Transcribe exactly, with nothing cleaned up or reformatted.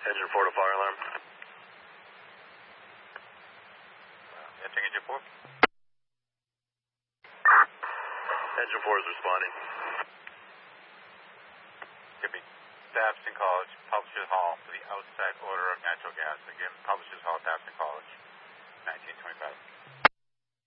Engine four to fire alarm. Uh, entering engine four. Engine four is responding. Give me Babson College, Publishers Hall for the outside order of natural gas. Again, Publishers Hall, Babson College.